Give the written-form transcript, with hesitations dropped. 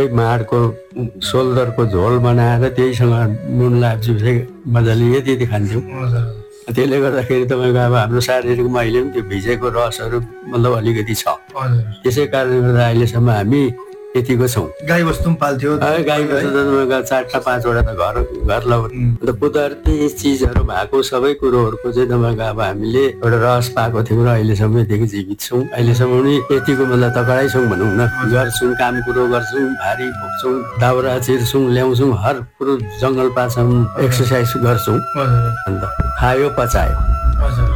माडको सोल्दरको झोल बनाएर त्यहीसँग नुन लाप्ची मजाले यति खान्थ्यौँ। त्यसले गर्दाखेरि तपाईँको अब हाम्रो शारीरिकमा अहिले पनि त्यो भिजेको रसहरू मतलब अलिकति छ। त्यसै कारणले गर्दा अहिलेसम्म हामी यतिको छौँ। गाई बस्तु पनि पाल्थ्यो। गाई बस्तु त तपाईँको 4-5वटा त घर लगाउने। अन्त कुदरती चिजहरू भएको सबै कुरोहरूको चाहिँ तपाईँको अब हामीले एउटा रस पाएको थियौँ र अहिलेसम्म यतिको जीवित छौँ। अहिलेसम्म पनि यतिको मतलब तकडाइ छौँ भनौँ न। गर्छौँ, काम कुरो गर्छौँ, भारी बोक्छौँ, दाउरा चिर्छौँ, ल्याउँछौँ, हर कुरो जङ्गल पाछौँ, एक्सर्साइज गर्छौँ। अन्त खायो पचायो।